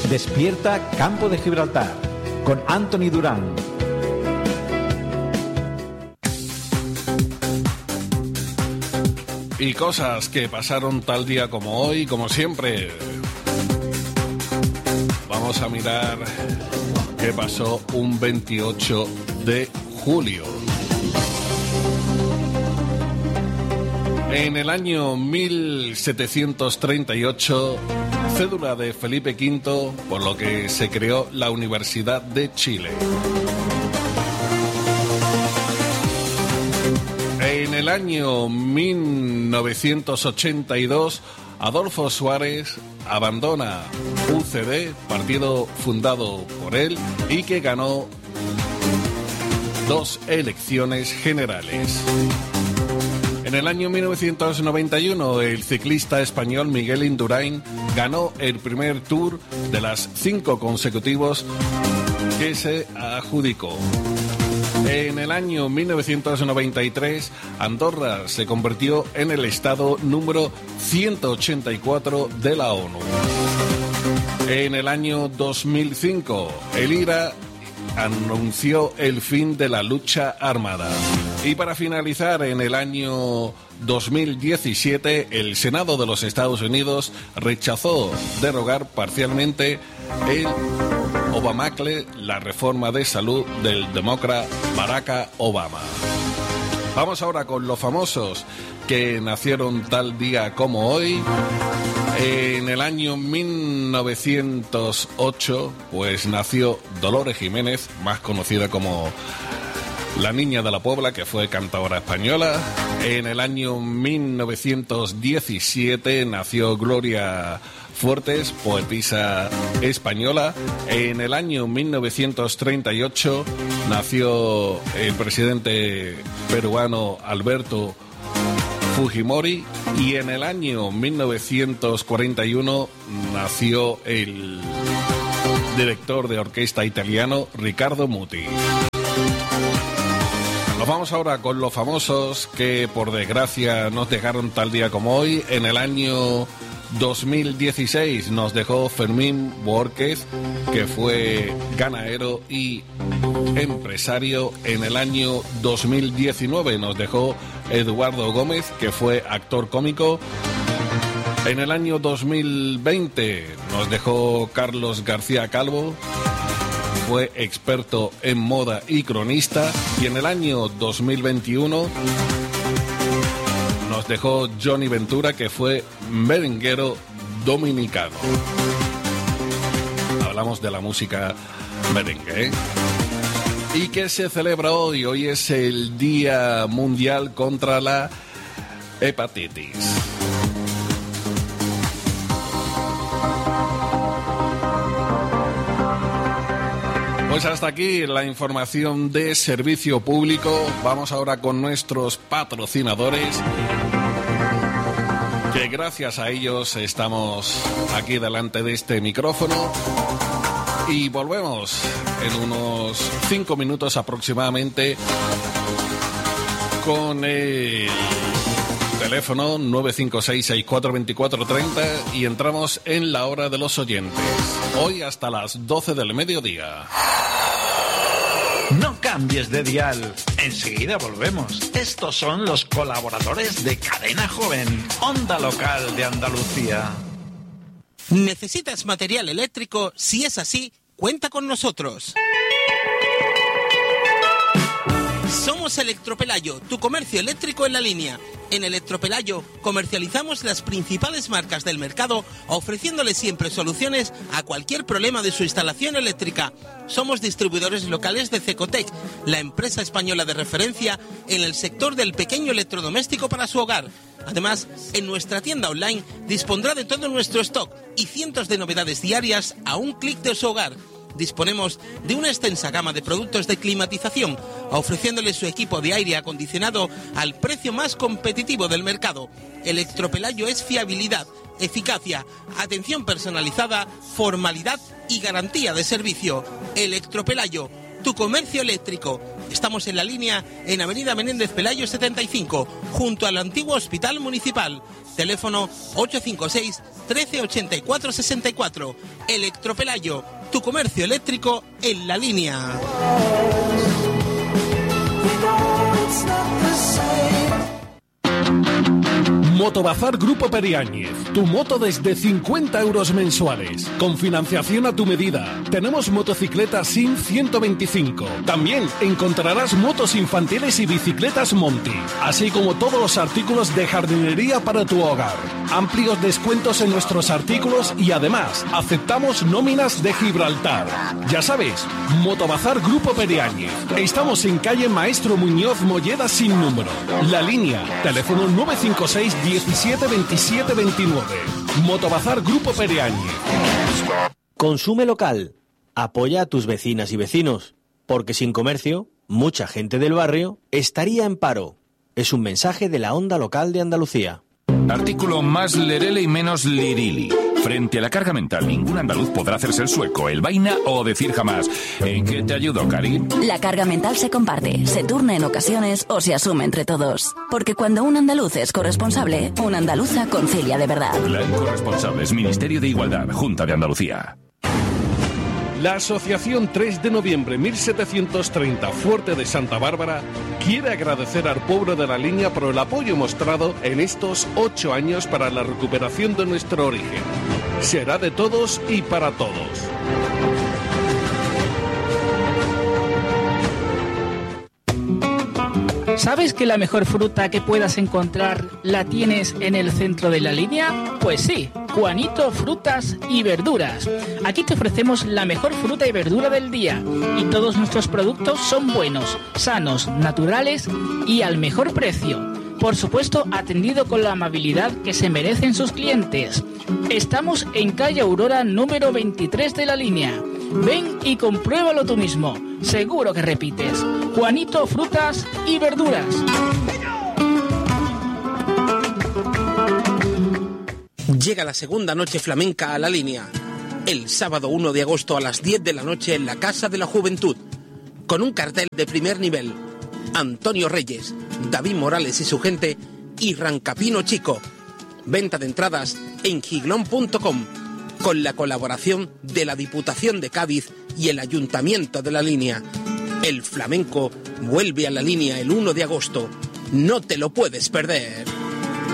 Despierta Campo de Gibraltar con Anthony Durán. Y cosas que pasaron tal día como hoy, como siempre. Vamos a mirar qué pasó un 28 de julio. En el año 1738, cédula de Felipe V, por lo que se creó la Universidad de Chile. En el año 1982, Adolfo Suárez abandona UCD, partido fundado por él y que ganó 2 elecciones generales. En el año 1991, el ciclista español Miguel Indurain ganó el primer Tour de las 5 consecutivos que se adjudicó. En el año 1993, Andorra se convirtió en el estado número 184 de la ONU. En el año 2005, el IRA anunció el fin de la lucha armada. Y para finalizar, en el año 2017, el Senado de los Estados Unidos rechazó derogar parcialmente el Obamacare, la reforma de salud del demócrata Barack Obama. Vamos ahora con los famosos que nacieron tal día como hoy. En el año 1908, pues nació Dolores Jiménez, más conocida como La Niña de la Puebla, que fue cantadora española. En el año 1917 nació Gloria Fuertes, poetisa española. En el año 1938 nació el presidente peruano Alberto Fujimori, y en el año 1941 nació el director de orquesta italiano Riccardo Muti. Nos vamos ahora con los famosos que por desgracia nos dejaron tal día como hoy. En el año 2016 nos dejó Fermín Borquez, que fue ganadero y empresario. En el año 2019 nos dejó Eduardo Gómez, que fue actor cómico. En el año 2020 nos dejó Carlos García Calvo, fue experto en moda y cronista. Y en el año 2021 nos dejó Johnny Ventura, que fue merenguero dominicano. Hablamos de la música merengue, ¿eh? ¿Y qué se celebra hoy? Hoy es el Día Mundial contra la Hepatitis. Pues hasta aquí la información de servicio público. Vamos ahora con nuestros patrocinadores, que gracias a ellos estamos aquí delante de este micrófono. Y volvemos en unos 5 minutos aproximadamente con el teléfono 956-642430 y entramos en la hora de los oyentes. Hoy hasta las 12 del mediodía. No cambies de dial. Enseguida volvemos. Estos son los colaboradores de Cadena Joven, Onda Local de Andalucía. ¿Necesitas material eléctrico? Si es así, cuenta con nosotros. Somos Electropelayo, tu comercio eléctrico en la línea. En Electropelayo comercializamos las principales marcas del mercado, ofreciéndole siempre soluciones a cualquier problema de su instalación eléctrica. Somos distribuidores locales de Cecotec, la empresa española de referencia en el sector del pequeño electrodoméstico para su hogar. Además, en nuestra tienda online dispondrá de todo nuestro stock y cientos de novedades diarias a un clic de su hogar. Disponemos de una extensa gama de productos de climatización, ofreciéndole su equipo de aire acondicionado al precio más competitivo del mercado. Electropelayo es fiabilidad, eficacia, atención personalizada, formalidad y garantía de servicio. Electropelayo, tu comercio eléctrico. Estamos en La Línea, en Avenida Menéndez Pelayo 75, junto al antiguo Hospital Municipal. Teléfono 856 13 84 64. Electropelayo, tu comercio eléctrico en La Línea. Motobazar Grupo Periáñez, tu moto desde 50 euros mensuales, con financiación a tu medida. Tenemos motocicletas SIN 125. También encontrarás motos infantiles y bicicletas Monty, así como todos los artículos de jardinería para tu hogar. Amplios descuentos en nuestros artículos y además aceptamos nóminas de Gibraltar. Ya sabes, Motobazar Grupo Periáñez. Estamos en calle Maestro Muñoz Molleda sin número. La Línea, teléfono 956 17 27 29. Motobazar Grupo Periáñez. Consume local. Apoya a tus vecinas y vecinos, porque sin comercio, mucha gente del barrio estaría en paro. Es un mensaje de la Onda Local de Andalucía. Artículo más lerele y menos lirili. Frente a la carga mental, ningún andaluz podrá hacerse el sueco, el vaina o decir jamás. ¿En qué te ayudo, Karim? La carga mental se comparte, se turna en ocasiones o se asume entre todos. Porque cuando un andaluz es corresponsable, una andaluza concilia de verdad. Plan Corresponsables, Ministerio de Igualdad, Junta de Andalucía. La Asociación 3 de Noviembre 1730 Fuerte de Santa Bárbara quiere agradecer al pueblo de La Línea por el apoyo mostrado en estos 8 años para la recuperación de nuestro origen. Será de todos y para todos. ¿Sabes que la mejor fruta que puedas encontrar la tienes en el centro de La Línea? Pues sí, Juanito Frutas y Verduras. Aquí te ofrecemos la mejor fruta y verdura del día y todos nuestros productos son buenos, sanos, naturales y al mejor precio. Por supuesto, atendido con la amabilidad que se merecen sus clientes. Estamos en calle Aurora número 23 de La Línea. Ven y compruébalo tú mismo. Seguro que repites. Juanito Frutas y Verduras. Llega la segunda noche flamenca a La Línea. El sábado 1 de agosto a las 10 de la noche en la Casa de la Juventud. Con un cartel de primer nivel. Antonio Reyes, David Morales y su gente y Rancapino Chico. Venta de entradas en giglón.com. Con la colaboración de la Diputación de Cádiz y el Ayuntamiento de La Línea. El flamenco vuelve a La Línea el 1 de agosto. No te lo puedes perder.